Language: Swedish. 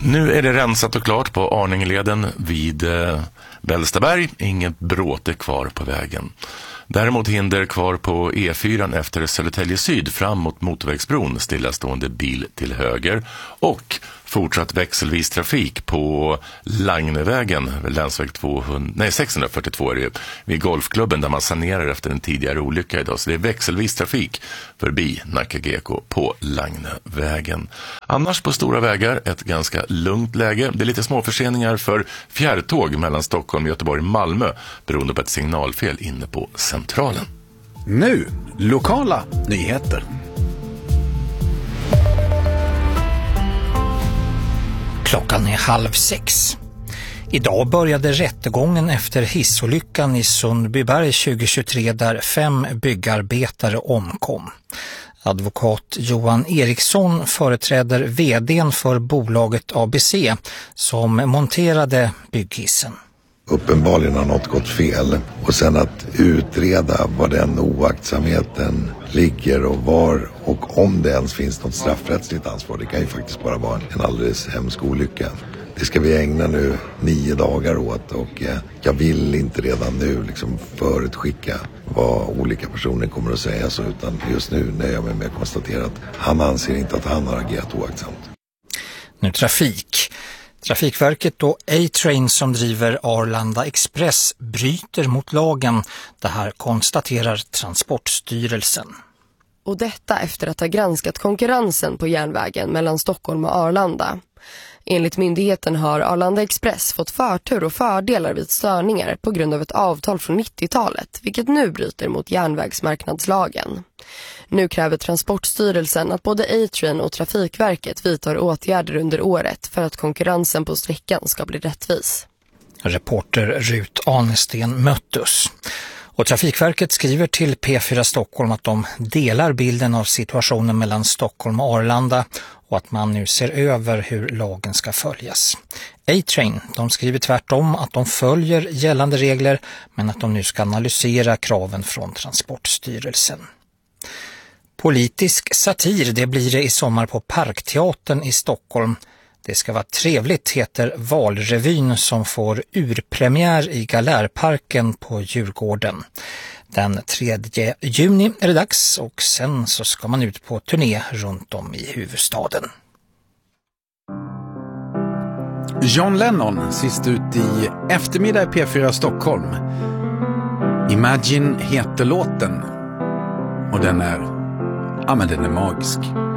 Nu är det rensat och klart på Arningeleden vid Bällstaberg. Inget bråte kvar på vägen. Däremot hinder kvar på E4 efter Södertälje Syd fram mot motorvägsbron, stillastående bil till höger, och fortsatt växelvis trafik på Lagnevägen, länsväg 642 är det, vid golfklubben där man sanerar efter en tidigare olycka idag. Så det är växelvis trafik förbi Nacka GK på Lagnevägen. Annars på stora vägar ett ganska lugnt läge. Det är lite små förseningar för fjärrtåg mellan Stockholm, Göteborg och Malmö beroende på ett signalfel inne på Centralen. Nu, lokala nyheter. Klockan är 5:30. Idag började rättegången efter hissolyckan i Sundbyberg 2023 där 5 byggarbetare omkom. Advokat Johan Eriksson företräder vd:n för bolaget ABC som monterade bygghissen. Uppenbarligen har något gått fel, och sen att utreda var den oaktsamheten ligger och var och om det ens finns något straffrättsligt ansvar. Det kan ju faktiskt bara vara en alldeles hemsk olycka. Det ska vi ägna nu 9 dagar åt, och jag vill inte redan nu förutskicka vad olika personer kommer att säga, så utan just nu nöjer jag mig med att konstatera att han anser inte att han har agerat oaktsamt. Nu trafik. Trafikverket och A-Train som driver Arlanda Express bryter mot lagen. Det här konstaterar Transportstyrelsen. Och detta efter att ha granskat konkurrensen på järnvägen mellan Stockholm och Arlanda. Enligt myndigheten har Arlanda Express fått förtur och fördelar vid störningar på grund av ett avtal från 90-talet, vilket nu bryter mot järnvägsmarknadslagen. Nu kräver Transportstyrelsen att både A-Train och Trafikverket vidtar åtgärder under året för att konkurrensen på sträckan ska bli rättvis. Reporter Rut Anesten Möttus. Och Trafikverket skriver till P4 Stockholm att de delar bilden av situationen mellan Stockholm och Arlanda och att man nu ser över hur lagen ska följas. A-Train, de skriver tvärtom att de följer gällande regler men att de nu ska analysera kraven från Transportstyrelsen. Politisk satir, det blir det i sommar på Parkteatern i Stockholm. Det ska vara trevligt, heter valrevyn som får urpremiär i Galärparken på Djurgården. Den 3 juni är det dags, och sen så ska man ut på turné runt om i huvudstaden. John Lennon sist ut i eftermiddag i P4 Stockholm. Imagine heter låten, och den är magisk.